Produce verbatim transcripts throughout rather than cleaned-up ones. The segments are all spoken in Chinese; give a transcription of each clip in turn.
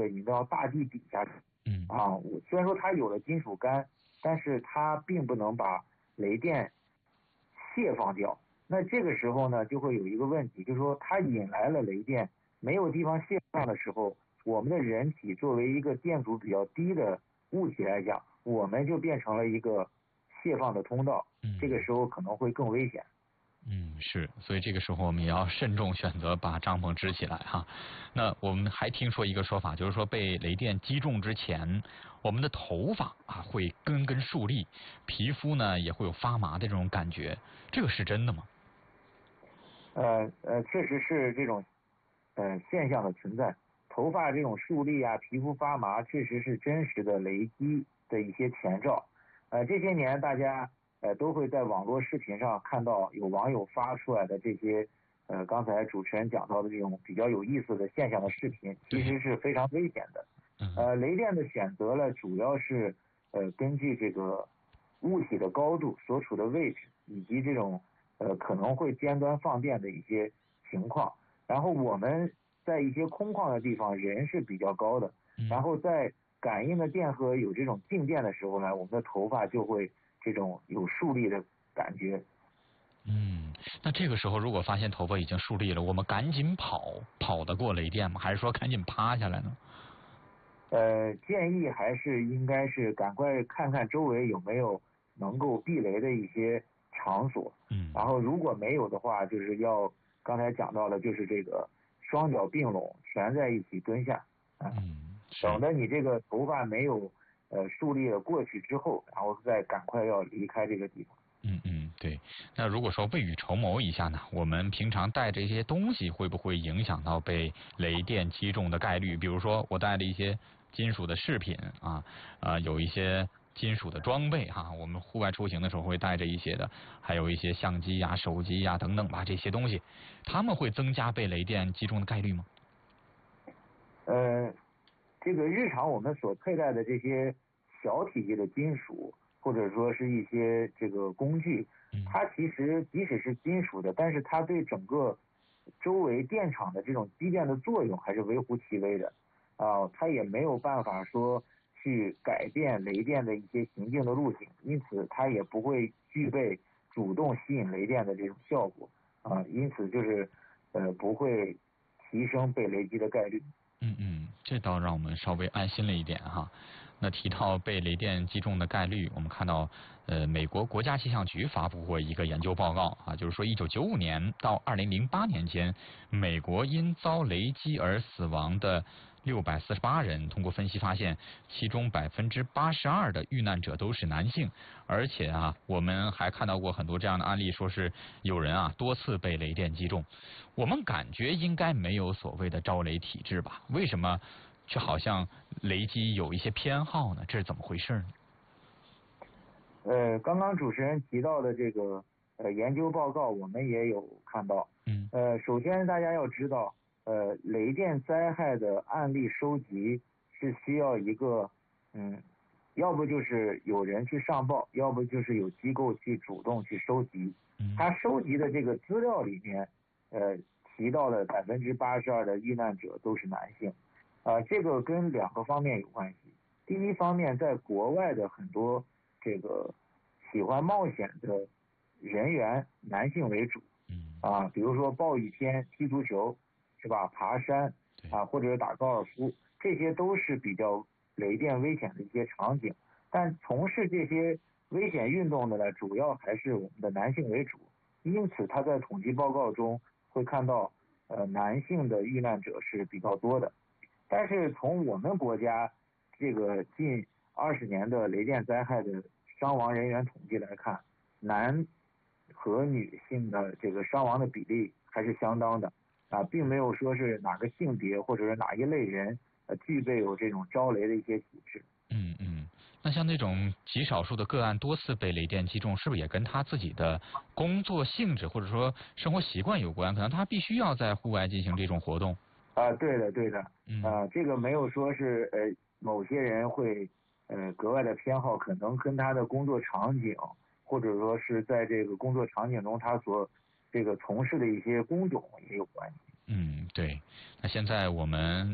个引到大地底下去。 嗯啊，虽然说它有了金属杆，但是它并不能把雷电泄放掉。那这个时候呢，就会有一个问题，就是说它引来了雷电，没有地方泄放的时候，我们的人体作为一个电阻比较低的物体来讲，我们就变成了一个泄放的通道，这个时候可能会更危险。 嗯，是，所以这个时候我们也要慎重选择把帐篷支起来哈。那我们还听说一个说法，就是说被雷电击中之前，我们的头发啊会根根竖立，皮肤呢也会有发麻的这种感觉，这个是真的吗？ 呃呃，确实是这种呃现象的存在。头发这种竖立啊，皮肤发麻，确实是真实的雷击的一些前兆。呃，这些年大家呃都会在网络视频上看到有网友发出来的这些呃刚才主持人讲到的这种比较有意思的现象的视频，其实是非常危险的。呃，雷电的选择呢，主要是呃根据这个物体的高度、所处的位置以及这种呃可能会尖端放电的一些情况。然后我们在一些空旷的地方，人是比较高的，然后在感应的电荷有这种静电的时候呢，我们的头发就会这种有竖立的感觉。 嗯，那这个时候如果发现头发已经竖立了，我们赶紧跑，跑得过雷电吗？还是说赶紧趴下来呢？ 呃，建议还是应该是赶快看看周围有没有能够避雷的一些场所。 嗯， 然后如果没有的话，就是要刚才讲到的，就是这个双脚并拢，蜷在一起蹲下。啊、 嗯， 等着你这个头发没有呃竖立了过去之后，然后再赶快要离开这个地方。 嗯嗯，对。那如果说未雨绸缪一下呢，我们平常带着一些东西，会不会影响到被雷电击中的概率？比如说我带了一些金属的饰品啊，啊、呃，有一些金属的装备哈、啊，我们户外出行的时候会带着一些的，还有一些相机呀、手机呀等等吧，这些东西，他们会增加被雷电击中的概率吗？ 呃，这个日常我们所佩戴的这些小体积的金属，或者说是一些这个工具，它其实即使是金属的，但是它对整个周围电场的这种机电的作用还是微乎其微的啊、呃，它也没有办法说去改变雷电的一些行进的路径，因此它也不会具备主动吸引雷电的这种效果啊、呃，因此就是呃不会提升被雷击的概率。 嗯嗯，这倒让我们稍微安心了一点哈。那提到被雷电击中的概率，我们看到，呃，美国国家气象局发布过一个研究报告啊，就是说一九九五年到二零零八年间，美国因遭雷击而死亡的六百四十八人，通过分析发现，其中百分之八十二的遇难者都是男性，而且啊，我们还看到过很多这样的案例，说是有人啊多次被雷电击中。我们感觉应该没有所谓的招雷体质吧？为什么却好像雷击有一些偏好呢？这是怎么回事呢？ 呃，刚刚主持人提到的这个呃研究报告，我们也有看到。 嗯。 呃，首先大家要知道，呃，雷电灾害的案例收集是需要一个，嗯，要不就是有人去上报，要不就是有机构去主动去收集。他收集的这个资料里面，呃，提到了百分之八十二的遇难者都是男性。啊、呃，这个跟两个方面有关系。第一方面，在国外的很多这个喜欢冒险的人员，男性为主，啊，比如说暴雨天踢足球，是吧？爬山啊，或者是打高尔夫，这些都是比较雷电危险的一些场景。但从事这些危险运动的呢，主要还是我们的男性为主，因此他在统计报告中会看到，呃，男性的遇难者是比较多的。但是从我们国家这个近二十年的雷电灾害的伤亡人员统计来看，男和女性的这个伤亡的比例还是相当的啊，并没有说是哪个性别或者是哪一类人呃具备有这种招雷的一些体质。 嗯嗯，那像那种极少数的个案多次被雷电击中，是不是也跟他自己的工作性质或者说生活习惯有关？可能他必须要在户外进行这种活动。 啊，对的对的， 嗯啊，这个没有说是呃某些人会呃格外的偏好，可能跟他的工作场景，或者说是在这个工作场景中他所这个从事的一些工种也有关系。 嗯，对。那现在我们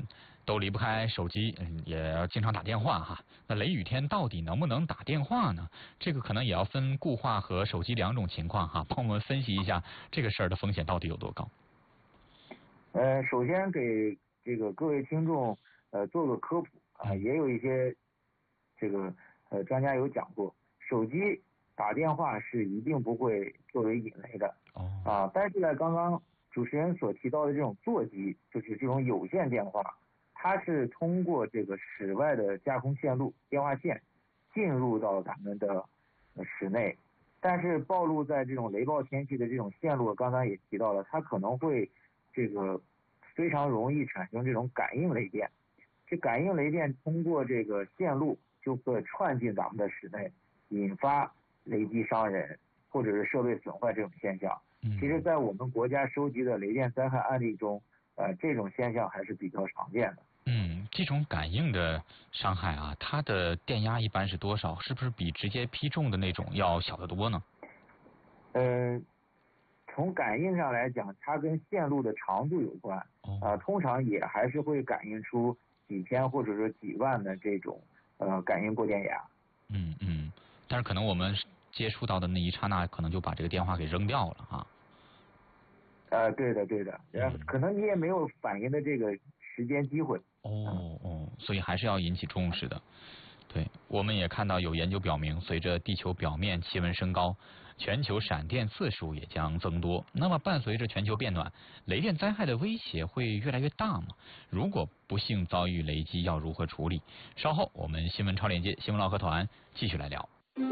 都离不开手机，嗯，也要经常打电话哈。那雷雨天到底能不能打电话呢？这个可能也要分固话和手机两种情况哈。帮我们分析一下这个事儿的风险到底有多高？ 呃，首先给这个各位听众呃做个科普啊，也有一些这个呃专家有讲过，手机打电话是一定不会作为引雷的。 哦。 啊，但是呢，刚刚主持人所提到的这种座机，就是这种有线电话，它是通过这个室外的架空线路电话线进入到咱们的室内，但是暴露在这种雷暴天气的这种线路，刚刚也提到了，它可能会这个非常容易产生这种感应雷电，这感应雷电通过这个线路就会窜进咱们的室内，引发雷击伤人或者是设备损坏这种现象。其实，在我们国家收集的雷电灾害案例中，呃，这种现象还是比较常见的。 嗯，这种感应的伤害啊，它的电压一般是多少？是不是比直接劈中的那种要小得多呢？ 呃，从感应上来讲，它跟线路的长度有关。啊、呃，通常也还是会感应出几千或者说几万的这种呃感应过电压。 嗯嗯，但是可能我们接触到的那一刹那，可能就把这个电话给扔掉了啊。 呃，对的对的， 嗯， 可能你也没有反应的这个时间机会。 哦哦，所以还是要引起重视的。对，我们也看到有研究表明，随着地球表面气温升高，全球闪电次数也将增多。那么，伴随着全球变暖，雷电灾害的威胁会越来越大吗？如果不幸遭遇雷击，要如何处理？稍后我们新闻超链接新闻唠嗑团继续来聊。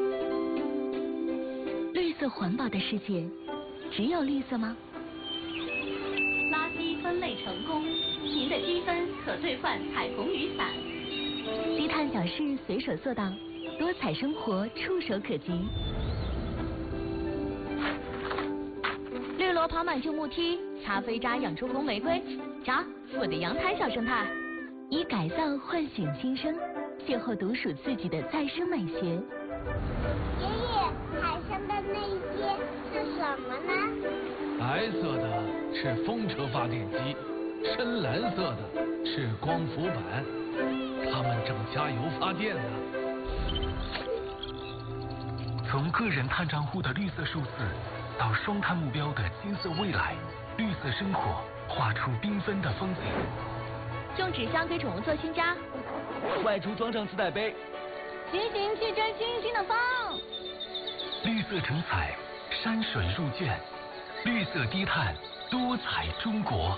绿色环保的世界，只有绿色吗？ 垃圾分类成功，您的积分可兑换彩虹雨伞。 低碳小事随手做到，多彩生活触手可及。绿萝跑满旧木梯，擦飞渣养出红玫瑰。瞧，我的阳台小生态。以改造唤醒新生，邂逅独属自己的再生美学。 爷爷，海上的那一些是什么呢？ 白色的是风车发电机，深蓝色的是光伏板，它们正加油发电呢。 从个人碳账户的绿色数字，到双碳目标的金色未来，绿色生活画出缤纷的风景。 种纸箱给宠物做新家， 外出装上磁带杯， 骑行去追星星的风。 绿色成彩，山水入卷，绿色低碳，多彩中国。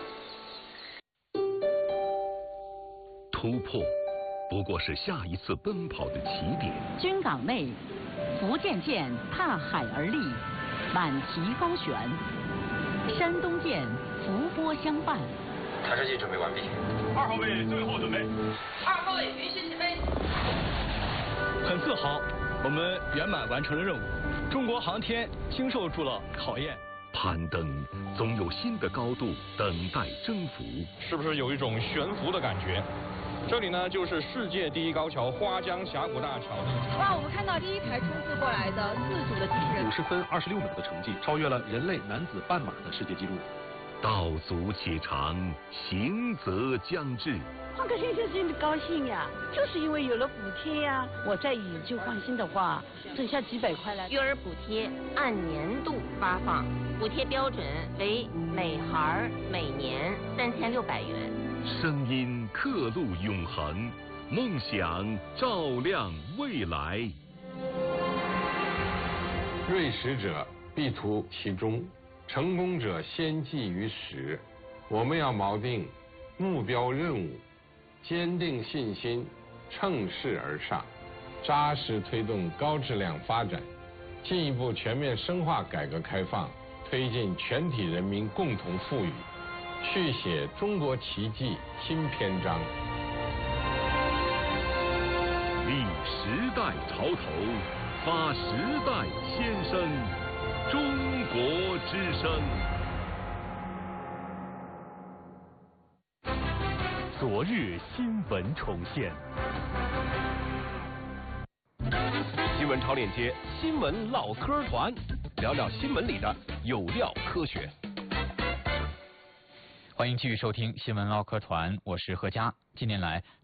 突破不过是下一次奔跑的起点。 军港内，福建舰踏海而立，满旗高悬；山东舰伏波相伴。 弹射器准备完毕。 二号位最后准备。 二号位允许起飞。 很自豪，我们圆满完成了任务。中国航天经受住了考验。 攀登总有新的高度等待征服。 是不是有一种悬浮的感觉？这里呢，就是世界第一高桥花江峡谷大桥。 哇，我们看到第一台冲刺过来的四组的机器人， 五十分二十六秒的成绩，超越了人类男子半马的世界纪录。 道阻且长，行则将至。 换个新车真的高兴呀，就是因为有了补贴呀。我再以旧换新的话，省下几百块来。 育儿补贴按年度发放，补贴标准为每孩每年三千六百元。 声音刻录永恒，梦想照亮未来。 锐实者必图其中，成功者先记于始。我们要锚定目标任务，坚定信心，乘势而上，扎实推动高质量发展，进一步全面深化改革开放，推进全体人民共同富裕，续写中国奇迹新篇章。 立时代潮头，发时代先声，中国之声。 昨日新闻重现。 新闻超链接，新闻唠嗑团，聊聊新闻里的有料科学。 欢迎继续收听新闻唠嗑团，我是贺佳。近年来，